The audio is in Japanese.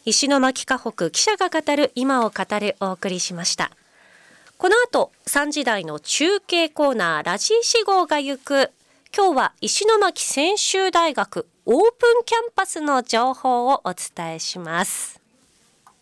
石巻河北記者が語る今を語るお送りしました。この後3時台の中継コーナーラジー4号が行く。今日は石巻専修大学オープンキャンパスの情報をお伝えします。